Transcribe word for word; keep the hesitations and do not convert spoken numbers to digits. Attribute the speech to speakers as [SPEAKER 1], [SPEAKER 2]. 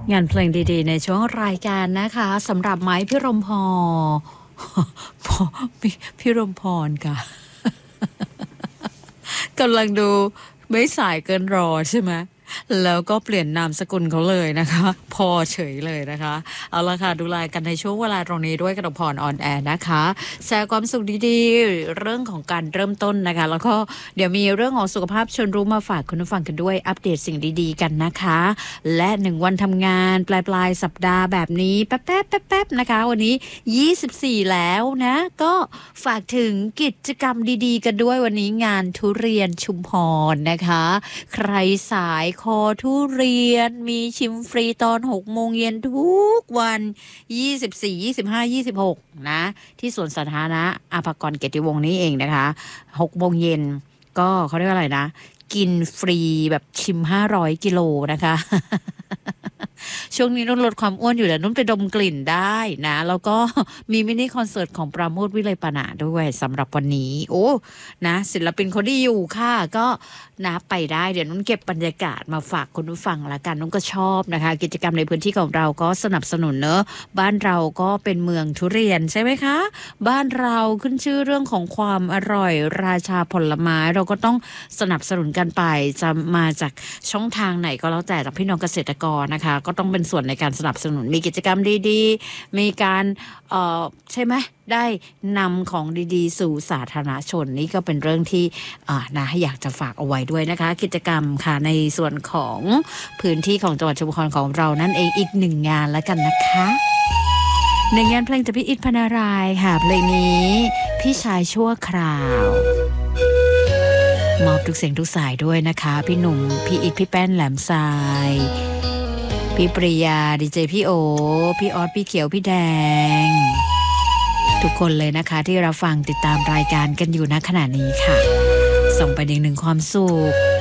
[SPEAKER 1] งานเพลงดีๆในช่วงรายการนะคะสำหรับไม้พิรมพรพิรมพรค่ะกำลังดูไม่สายเกินรอใช่ไหมแล้วก็เปลี่ยนนามสกุลเขาเลยนะคะพอเฉยเลยนะคะเอาละค่ะดูแลกันในช่วงเวลาตรงนี้ด้วยกนกพรออนแอร์นะคะแชร์ความสุขดีๆเรื่องของการเริ่มต้นนะคะแล้วก็เดี๋ยวมีเรื่องของสุขภาพชวนรู้มาฝากคุณผู้ฟังกันด้วยอัปเดตสิ่งดีๆกันนะคะและหนึ่งวันทำงานปลายปลายสัปดาห์แบบนี้แป๊บๆแป๊บๆนะคะวันนี้ยี่สิบสี่แล้วนะก็ฝากถึงกิจกรรมดีๆกันด้วยวันนี้งานทุเรียนชุมพรนะคะใครสายคอทุเรียนมีชิมฟรีตอนหกโมงเย็นทุกวันยี่สิบสี่ ยี่สิบห้า ยี่สิบหกนะที่สวนสาธารณะอภากรเกียรติวงศ์นี้เองนะคะหกโมงเย็นก็เขาเรียกว่าอะไรนะกินฟรีแบบชิมห้าร้อยกิโลนะคะช่วงนี้นุ่นลดความอ้วนอยู่แล้วนุ่นไปดมกลิ่นได้นะแล้วก็มีมินิคอนเสิร์ตของปราโมทวิไลปนาด้วยสำหรับวันนี้โอ้นะศิลปินเขาดีอยู่ค่ะก็นะไปได้เดี๋ยวนุ่นเก็บบรรยากาศมาฝากคุณผู้ฟังละกันนุ่นก็ชอบนะคะกิจกรรมในพื้นที่ของเราก็สนับสนุนเนอะบ้านเราก็เป็นเมืองทุเรียนใช่ไหมคะบ้านเราขึ้นชื่อเรื่องของความอร่อยราชาผลไม้เราก็ต้องสนับสนุนกันไปจะมาจากช่องทางไหนก็แล้วแต่จากพี่น้องเกษตรกรนะคะก็ต้องเป็นส่วนในการสนับสนุนมีกิจกรรมดีๆมีการเอ่อใช่ไหมได้นำของดีๆสู่สาธารณชนนี่ก็เป็นเรื่องที่อ่านะอยากจะฝากเอาไว้ด้วยนะคะกิจกรรมค่ะในส่วนของพื้นที่ของจังหวัดชุมพรของเรานั่นเองอีกหนึ่งงานแล้วกันนะคะหนึ่งงานเพลงจากพี่อิทพนารายค่ะเพลงนี้พี่ชายชั่วคราวมอบทุกเสียงทุกสายด้วยนะคะพี่หนุ่มพี่อิทพี่แป้นแหลมทรายพี่ปริยาดีเจพี่โอพี่ออสพี่เขียวพี่แดงทุกคนเลยนะคะที่รับฟังติดตามรายการกันอยู่ณขณะนี้ค่ะส่งไปหนึ่งหนึ่งความสุข